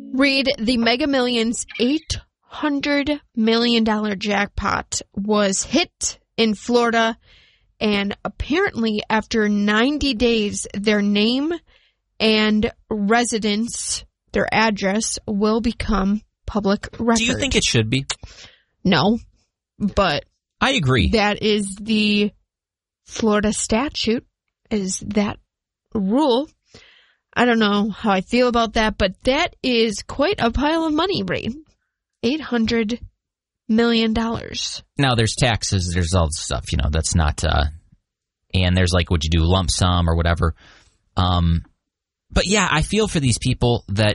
Read, the Mega Millions $800 million jackpot was hit in Florida, and apparently after 90 days, their name and residence, their address, will become public record. Do you think it should be? No, but I agree. That is the Florida statute, is that rule. I don't know how I feel about that, but that is quite a pile of money, Ray. $800 million. Now, there's taxes, there's all this stuff, that's not, and there's like, would you do lump sum or whatever? But yeah, I feel for these people that,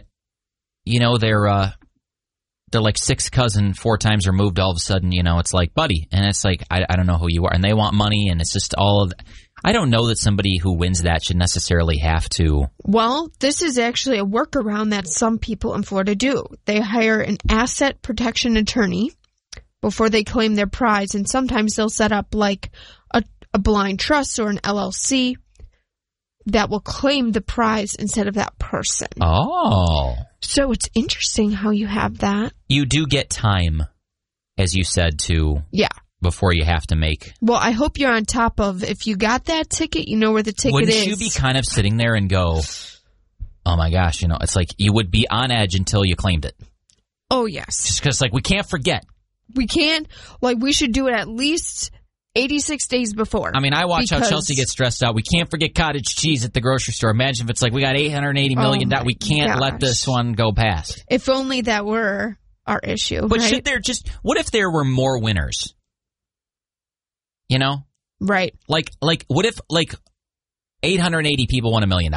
they're like sixth cousin 4 times removed. All of a sudden, it's like, buddy. And it's like, I don't know who you are. And they want money. And it's just all of I don't know that somebody who wins that should necessarily have to. Well, this is actually a workaround that some people in Florida do. They hire an asset protection attorney before they claim their prize. And sometimes they'll set up like a blind trust or an LLC that will claim the prize instead of that person. Oh. So it's interesting how you have that. You do get time, as you said, before you have to make. Well, I hope you're on top of, if you got that ticket, you know where the ticket is. Wouldn't you be kind of sitting there and go, oh my gosh, it's like you would be on edge until you claimed it. Oh, yes. Just because, we can't forget. We can't, we should do it at least 86 days before. I mean, I watch how Chelsea gets stressed out. We can't forget cottage cheese at the grocery store. Imagine if it's like we got $880 million. We can't let this one go past. If only that were our issue. But right? Should there what if there were more winners? Right. Like what if 880 people won $1 million?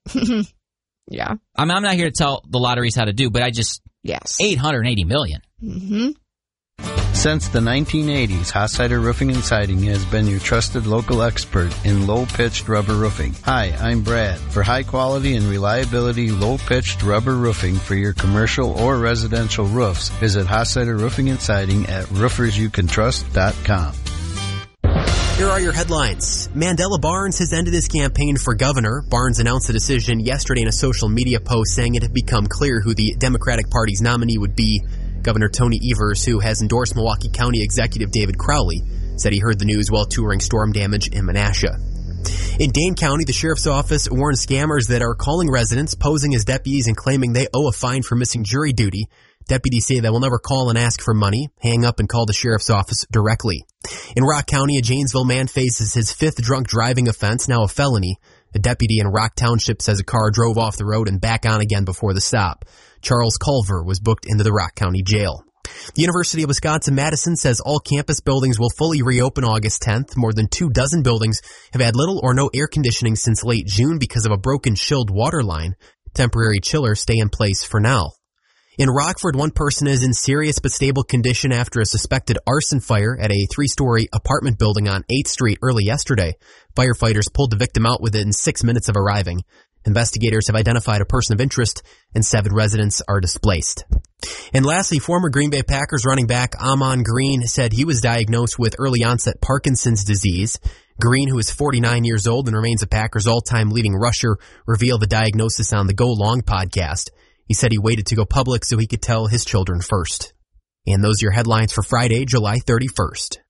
Yeah. I'm not here to tell the lotteries how to do, but yes. 880 million. Mm-hmm. Since the 1980s, Hossider Roofing and Siding has been your trusted local expert in low-pitched rubber roofing. Hi, I'm Brad. For high-quality and reliability low-pitched rubber roofing for your commercial or residential roofs, visit Hossider Roofing and Siding at roofersyoucantrust.com. Here are your headlines. Mandela Barnes has ended his campaign for governor. Barnes announced the decision yesterday in a social media post saying it had become clear who the Democratic Party's nominee would be. Governor Tony Evers, who has endorsed Milwaukee County Executive David Crowley, said he heard the news while touring storm damage in Menasha. In Dane County, the sheriff's office warns scammers that are calling residents, posing as deputies, and claiming they owe a fine for missing jury duty. Deputies say they will never call and ask for money, hang up and call the sheriff's office directly. In Rock County, a Janesville man faces his 5th drunk driving offense, now a felony. A deputy in Rock Township says a car drove off the road and back on again before the stop. Charles Culver was booked into the Rock County Jail. The University of Wisconsin-Madison says all campus buildings will fully reopen August 10th. More than 24 buildings have had little or no air conditioning since late June because of a broken chilled water line. Temporary chillers stay in place for now. In Rockford, one person is in serious but stable condition after a suspected arson fire at a 3-story apartment building on 8th Street early yesterday. Firefighters pulled the victim out within 6 minutes of arriving. Investigators have identified a person of interest, and 7 residents are displaced. And lastly, former Green Bay Packers running back Ahman Green said he was diagnosed with early-onset Parkinson's disease. Green, who is 49 years old and remains a Packers all-time leading rusher, revealed the diagnosis on the Go Long podcast. He said he waited to go public so he could tell his children first. And those are your headlines for Friday, July 31st.